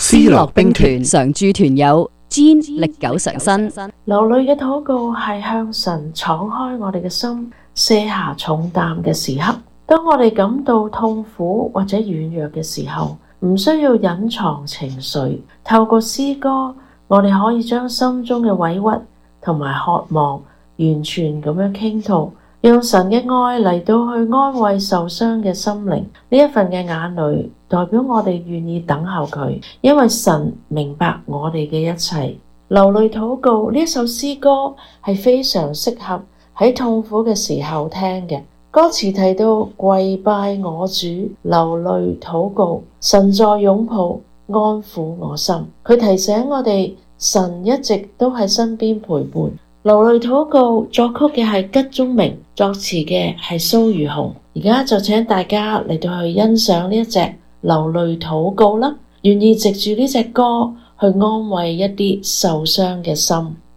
思樂兵團常駐團友 Jean 歷久常新。 流淚嘅禱告係向神敞開我哋嘅心，卸下重擔嘅時刻。當我哋感到痛苦或者軟弱嘅時候，唔需要隱藏情緒，透過詩歌，我哋可以將心中嘅委屈同埋渴望完全咁樣傾吐，用神嘅愛嚟到去安慰受傷嘅心靈。呢一份嘅眼淚代表我哋願意等候佢，因為神明白我哋嘅一切。流淚禱告呢一首詩歌係非常適合喺痛苦嘅時候聽嘅。歌詞提到跪拜我主，流淚禱告，神在擁抱，安撫我心。佢提醒我哋，神一直都喺身邊陪伴。流淚禱告作曲嘅係吉中明，作詞嘅係蘇如紅。而家就請大家嚟到去欣賞呢一隻流淚禱告啦，願意藉住呢隻歌去安慰一啲受傷嘅心。